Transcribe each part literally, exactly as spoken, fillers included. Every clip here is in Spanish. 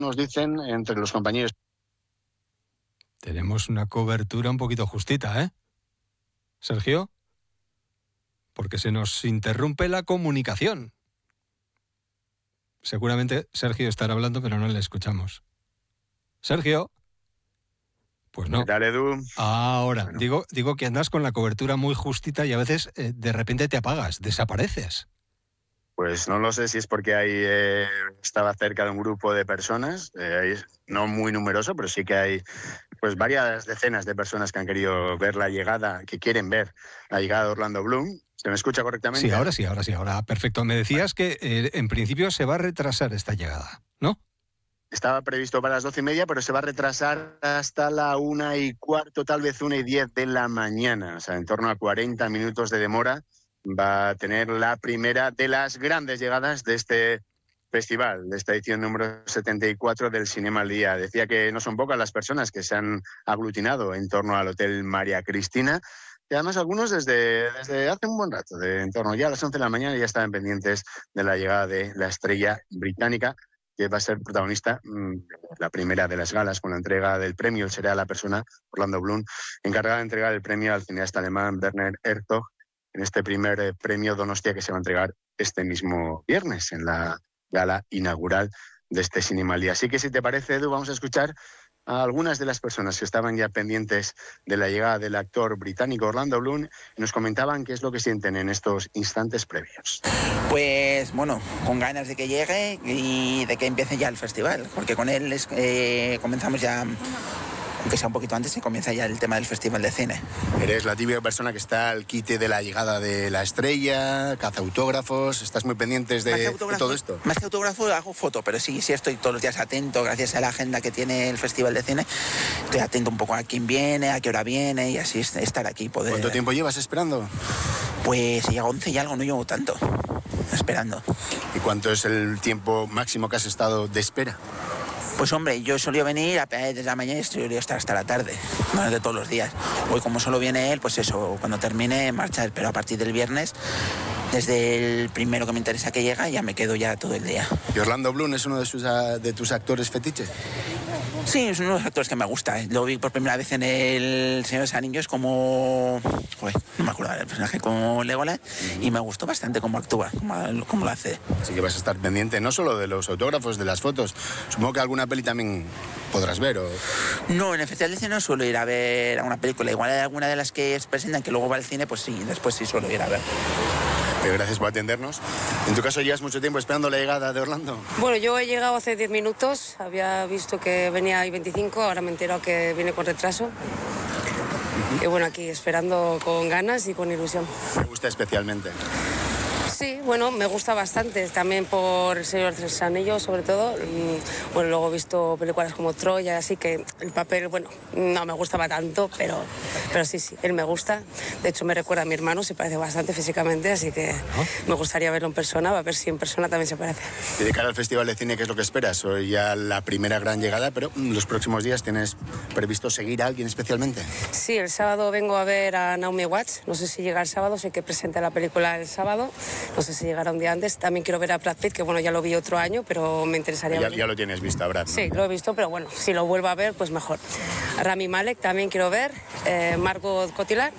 nos dicen entre los compañeros. Tenemos una cobertura un poquito justita, ¿eh? Sergio, porque se nos interrumpe la comunicación. Seguramente Sergio estará hablando, pero no le escuchamos. Sergio. Pues no. Dale, Edu. Ahora, Bueno. digo, digo que andas con la cobertura muy justita y a veces eh, de repente te apagas, desapareces. Pues no lo sé si es porque hay, eh, estaba cerca de un grupo de personas, eh, no muy numeroso, pero sí que hay pues varias decenas de personas que han querido ver la llegada, que quieren ver la llegada de Orlando Bloom. ¿Se me escucha correctamente? Sí, ahora sí, ahora sí, ahora perfecto. Me decías que eh, en principio se va a retrasar esta llegada, ¿no? Estaba previsto para las doce y media, pero se va a retrasar hasta la una y cuarto, tal vez una y diez de la mañana. O sea, en torno a cuarenta minutos de demora va a tener la primera de las grandes llegadas de este festival, de esta edición número setenta y cuatro del Cinema al Día. Decía que no son pocas las personas que se han aglutinado en torno al Hotel María Cristina. Y además algunos desde, desde hace un buen rato, de en torno ya a las once de la mañana, ya estaban pendientes de la llegada de la estrella británica, que va a ser protagonista, mmm, la primera de las galas, con la entrega del premio. Él será la persona, Orlando Bloom, encargada de entregar el premio al cineasta alemán Werner Herzog, en este primer eh, premio Donostia, que se va a entregar este mismo viernes, en la gala inaugural de este Cinema al Día. Así que, si te parece, Edu, vamos a escuchar a algunas de las personas que estaban ya pendientes de la llegada del actor británico Orlando Bloom y nos comentaban qué es lo que sienten en estos instantes previos. Pues bueno, con ganas de que llegue y de que empiece ya el festival, porque con él es, eh, comenzamos ya, aunque sea un poquito antes, que comienza ya el tema del Festival de Cine. Eres la típica persona que está al quite de la llegada de la estrella, caza autógrafos, estás muy pendientes de, de todo esto. Más que autógrafo hago foto, pero sí, sí estoy todos los días atento, gracias a la agenda que tiene el Festival de Cine. Estoy atento un poco a quién viene, a qué hora viene y así estar aquí. Poder... ¿Cuánto tiempo llevas esperando? Pues llega once y algo, no llevo tanto esperando. ¿Y cuánto es el tiempo máximo que has estado de espera? Pues hombre, yo solía venir a desde la mañana y solía estar hasta la tarde, no es de todos los días. Hoy, como solo viene él, pues eso, cuando termine marchar, pero a partir del viernes, desde el primero que me interesa que llega, ya me quedo ya todo el día. ¿Y Orlando Bloom es uno de, sus, de tus actores fetiches? Sí, es uno de los actores que me gusta. Lo vi por primera vez en El Señor de los Anillos como... Uy, no me acuerdo del personaje, como Legolas, y me gustó bastante cómo actúa, cómo, cómo lo hace. Así que vas a estar pendiente no solo de los autógrafos, de las fotos. Supongo que alguna peli también podrás ver, ¿o...? No, en el Festival de Cine no suelo ir a ver alguna película. Igual hay alguna de las que se presentan que luego va al cine, pues sí, después sí suelo ir a ver. Gracias por atendernos. En tu caso, ¿llevas mucho tiempo esperando la llegada de Orlando? Bueno, yo he llegado hace diez minutos. Había visto que venía I veinticinco, ahora me he enterado que viene con retraso. Uh-huh. Y bueno, aquí esperando con ganas y con ilusión. ¿Te gusta especialmente? Sí, bueno, me gusta bastante, también por El Señor de los Anillos, sobre todo. Y, bueno, luego he visto películas como Troya, así que el papel, bueno, no me gustaba tanto, pero, pero sí, sí, él me gusta. De hecho, me recuerda a mi hermano, se parece bastante físicamente, así que me gustaría verlo en persona, a ver si en persona también se parece. Y de cara al Festival de Cine, ¿qué es lo que esperas? Hoy ya la primera gran llegada, pero los próximos días ¿tienes previsto seguir a alguien especialmente? Sí, el sábado vengo a ver a Naomi Watts, no sé si llega el sábado, sé que presenta la película el sábado. No sé si llegará un día antes. También quiero ver a Brad Pitt, que bueno, ya lo vi otro año, pero me interesaría ya, ver. Ya lo tienes visto, Brad, ¿no? Sí, lo he visto, pero bueno, si lo vuelvo a ver, pues mejor. Rami Malek también quiero ver, eh, Margot Cotillard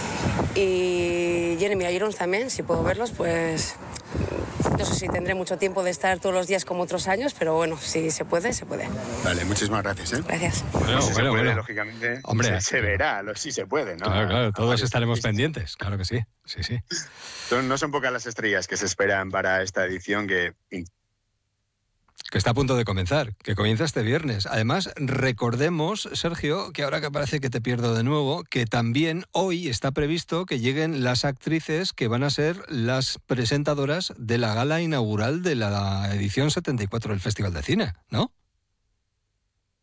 y Jeremy Irons también, si puedo verlos, pues... No sé si tendré mucho tiempo de estar todos los días como otros años, pero bueno, si se puede, se puede. Vale, muchísimas gracias, ¿eh? Gracias. Bueno, si bueno, se puede, bueno. lógicamente, Hombre, se, se verá, sí se puede, ¿no? Claro, claro, todos a estaremos pendientes, claro que sí, sí, sí. Son, no son pocas las estrellas que se esperan para esta edición que... Que está a punto de comenzar, que comienza este viernes. Además, recordemos, Sergio, que ahora que parece que te pierdo de nuevo, que también hoy está previsto que lleguen las actrices que van a ser las presentadoras de la gala inaugural de la edición setenta y cuatro del Festival de Cine, ¿no?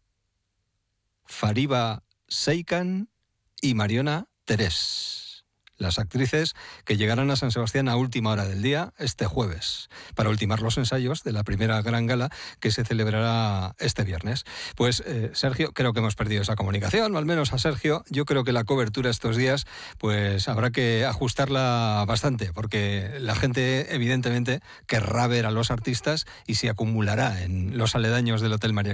Fariba Seikan y Mariona Terés. las actrices, que llegarán a San Sebastián a última hora del día, este jueves, para ultimar los ensayos de la primera gran gala que se celebrará este viernes. Pues, eh, Sergio, creo que hemos perdido esa comunicación, o al menos a Sergio. Yo creo que la cobertura estos días, pues habrá que ajustarla bastante, porque la gente, evidentemente, querrá ver a los artistas y se acumulará en los aledaños del Hotel María